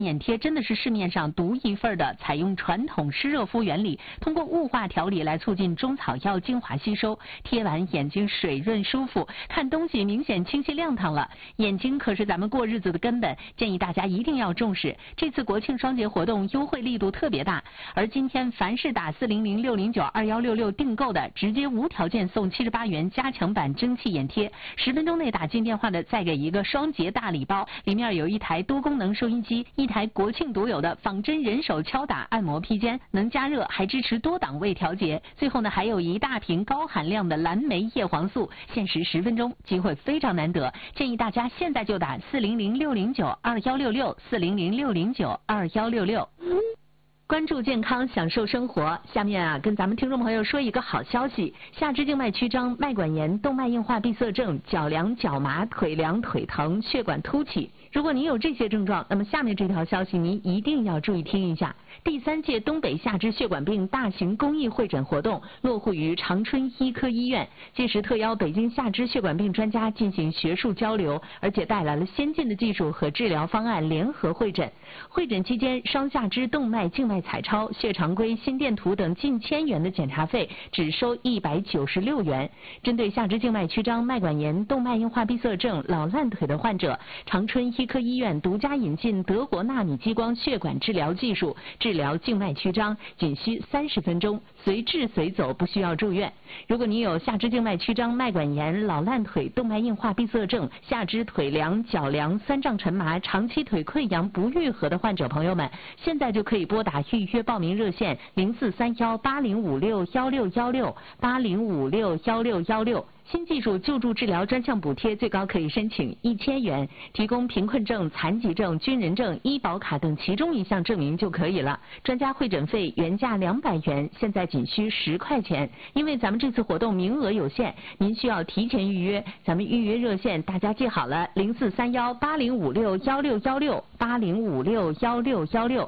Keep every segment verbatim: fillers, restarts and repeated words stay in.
眼贴真的是市面上独一份的，采用传统湿热敷原理，通过雾化调理来促进中草药精华吸收，贴完眼睛水润舒服，看东西明显清晰亮堂了。眼睛可是咱们过日子的根本，建议大家一定要重视。这次国庆双节活动优惠力度特别大，而今天凡是打四零零六零九二幺六六订购的，直接无条件送七十八元加强版蒸汽眼贴，十分钟内打进电话的再给一个双节大礼包，里面有一台多功能收音机，一台国庆独有的仿真人手敲打按摩披肩，能加热，还支持多档位调节。最后呢，还有一大瓶高含量的蓝莓叶黄素，限时十分钟，机会非常难得，建议大家现在就打四零零六零九二幺六六四零零六零九二幺六六。关注健康，享受生活。下面啊，跟咱们听众朋友说一个好消息：下肢静脉曲张、脉管炎、动脉硬化闭塞症、脚凉、脚麻、腿凉、腿疼、血管凸起。如果您有这些症状，那么下面这条消息您一定要注意听一下。第三届东北下肢血管病大型公益会诊活动落户于长春医科医院，届时特邀北京下肢血管病专家进行学术交流，而且带来了先进的技术和治疗方案联合会诊。会诊期间，双下肢动脉静脉彩超、血常规、心电图等近千元的检查费只收一百九十六元。针对下肢静脉曲张、脉管炎、动脉硬化闭塞症、老烂腿的患者，长春医科医院独家引进德国纳米激光血管治疗技术，治疗静脉曲张仅需三十分钟，随治随走，不需要住院。如果你有下肢静脉曲张、脉管炎、老烂腿、动脉硬化闭塞症、下肢腿凉、脚凉、三胀沉麻、长期腿溃疡不愈合的患者朋友们，现在就可以拨打预约报名热线零四三幺八零五六幺六幺六八零五六幺六幺六。新技术救助治疗专项补贴最高可以申请一千元，提供贫困证、残疾证、军人证、医保卡等其中一项证明就可以了。专家会诊费原价两百元，现在仅需十块钱。因为咱们这次活动名额有限，您需要提前预约。咱们预约热线大家记好了，零四三幺八零五六幺六幺六八零五六幺六幺六。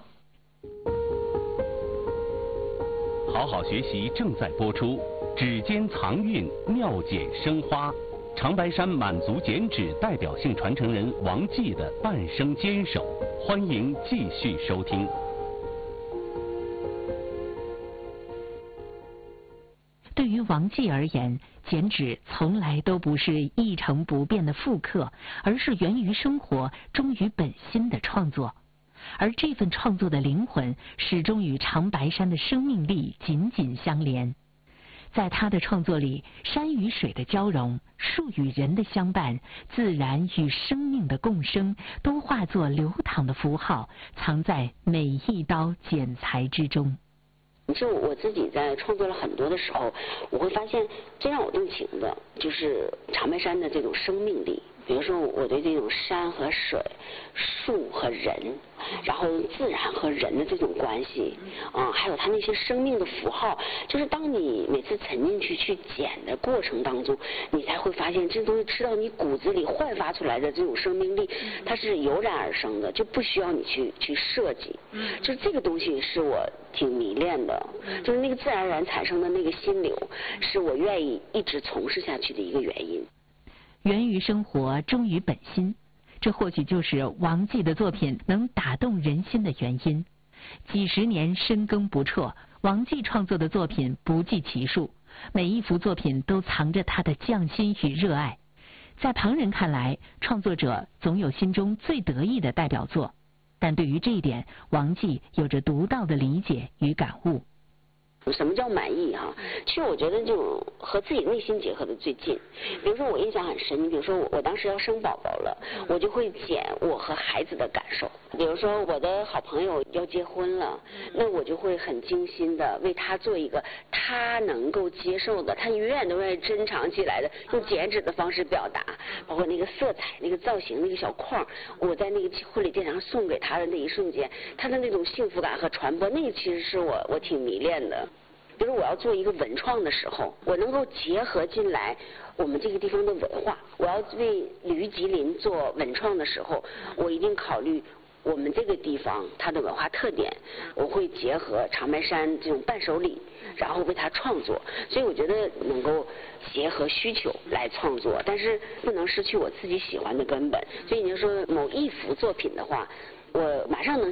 好好学习正在播出。指尖藏韵，妙剪生花，长白山满族剪纸代表性传承人王继的半生坚守，欢迎继续收听。 对于王继而言，剪纸从来都不是一成不变的复刻，而是源于生活、忠于本心的创作。而这份创作的灵魂，始终与长白山的生命力紧紧相连。在他的创作里，山与水的交融，树与人的相伴，自然与生命的共生，都化作流淌的符号，藏在每一刀剪裁之中。 其实我自己在创作了很多的时候，我会发现最让我动情的就是长白山的这种生命力。比如说我对这种山和水、树和人，然后自然和人的这种关系，啊、嗯，还有它那些生命的符号，就是当你每次沉进去去剪的过程当中，你才会发现这东西吃到你骨子里焕发出来的这种生命力，它是油然而生的，就不需要你去去设计。就是这个东西是我挺迷恋的，就是那个自然而然产生的那个心流，是我愿意一直从事下去的一个原因。 源于生活，忠于本心，这或许就是王继的作品能打动人心的原因。几十年深耕不辍，王继创作的作品不计其数，每一幅作品都藏着他的匠心与热爱。在旁人看来，创作者总有心中最得意的代表作，但对于这一点，王继有着独到的理解与感悟。 什么叫满意哈、啊？其实我觉得就和自己内心结合的最近。比如说我印象很深，你比如说我我当时要生宝宝了，我就会剪我和孩子的感受。比如说我的好朋友要结婚了，那我就会很精心的为他做一个他能够接受的，他永远都愿意珍藏起来的，用剪纸的方式表达，包括那个色彩、那个造型、那个小框，我在那个婚礼殿堂送给他的那一瞬间，他的那种幸福感和传播，那个其实是我我挺迷恋的。比如我要做一个文创的时候，我能够结合进来我们这个地方的文化。我要为吕吉林做文创的时候，我一定考虑我们这个地方它的文化特点，我会结合长白山这种伴手礼，然后为它创作。所以我觉得能够结合需求来创作，但是不能失去我自己喜欢的根本。所以你就说某一幅作品的话， 我马上能